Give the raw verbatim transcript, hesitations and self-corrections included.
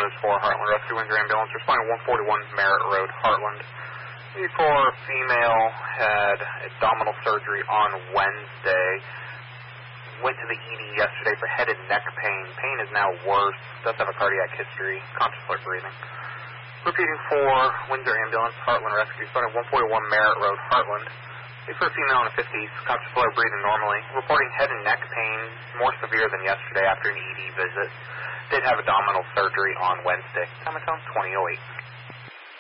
Rose four, Heartland Rescue Windsor Ambulance, responding one forty-one Merritt Road, Heartland. The four female had abdominal surgery on Wednesday. Went to the E D yesterday for head and neck pain. Pain is now worse. Does have a cardiac history. Conscious alert breathing. Repeating for Windsor Ambulance, Heartland Rescue, responding one forty-one Merritt Road, Heartland. The for a female in the fifties, conscious alert breathing normally. Reporting head and neck pain, more severe than yesterday after an E D visit. Did have abdominal surgery on Wednesday. Time of tone, twenty oh eight.